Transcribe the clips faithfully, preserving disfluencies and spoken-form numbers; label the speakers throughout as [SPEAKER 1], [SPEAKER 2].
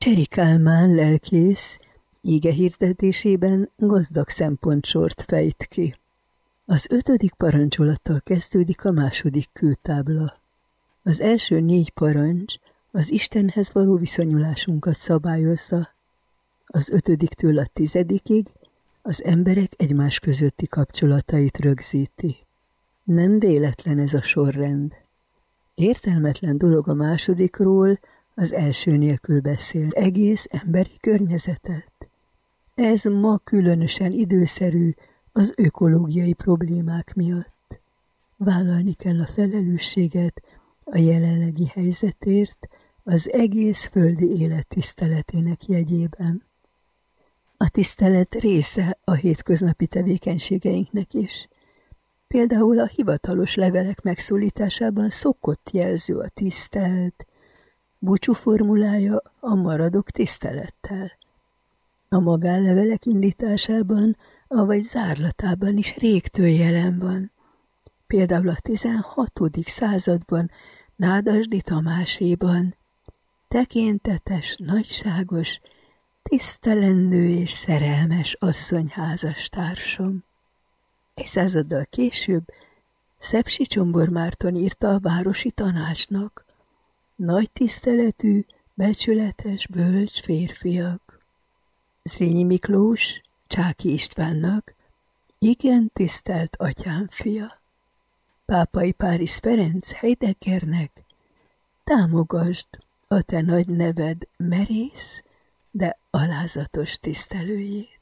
[SPEAKER 1] Cseri Kálmán lelkész íge hirdetésében gazdag szempontsort fejt ki. Az ötödik parancsolattal kezdődik a második kőtábla. Az első négy parancs az Istenhez való viszonyulásunkat szabályozza, az ötödiktől a tizedikig az emberek egymás közötti kapcsolatait rögzíti. Nem véletlen ez a sorrend. Értelmetlen dolog a másodikról az első nélkül beszél egész emberi környezetet. Ez ma különösen időszerű az ökológiai problémák miatt. Vállalni kell a felelősséget a jelenlegi helyzetért az egész földi élet tiszteletének jegyében. A tisztelet része a hétköznapi tevékenységeinknek is. Például a hivatalos levelek megszólításában szokott jelző a tisztelt, búcsú formulája a maradok tisztelettel. A magánlevelek indításában, avagy zárlatában is régtől jelen van. Például a tizenhatodik században Nádasdy Tamáséban tekintetes, nagyságos, tisztelendő és szerelmes asszonyházastársam. Egy századdal később Szepsi-Csombor Márton írta a városi tanácsnak: nagy tiszteletű, becsületes, bölcs férfiak. Zrínyi Miklós Csáky Istvánnak: igen tisztelt atyám fia. Pápai Páris Ferenc Heideggernek: támogasd a te nagy neved merész, de alázatos tisztelőjét.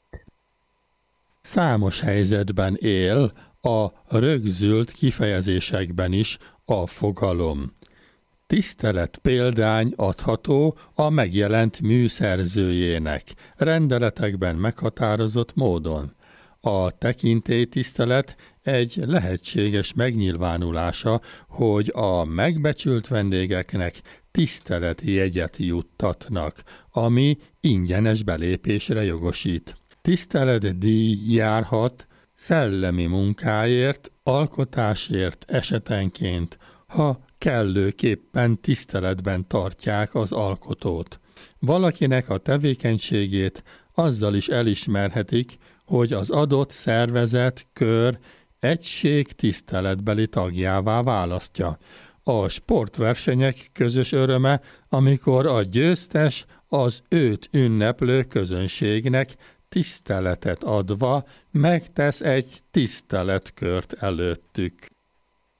[SPEAKER 2] Számos helyzetben él a rögzült kifejezésekben is a fogalom. Tisztelet példány adható a megjelent mű szerzőjének, rendeletekben meghatározott módon. A tekintélytisztelet egy lehetséges megnyilvánulása, hogy a megbecsült vendégeknek tiszteleti jegyet juttatnak, ami ingyenes belépésre jogosít. Tiszteletdíj járhat szellemi munkáért, alkotásért esetenként, ha kellőképpen tiszteletben tartják az alkotót. Valakinek a tevékenységét azzal is elismerhetik, hogy az adott szervezet, kör, egység tiszteletbeli tagjává választja. A sportversenyek közös öröme, amikor a győztes az őt ünneplő közönségnek tiszteletet adva megtesz egy tiszteletkört előttük.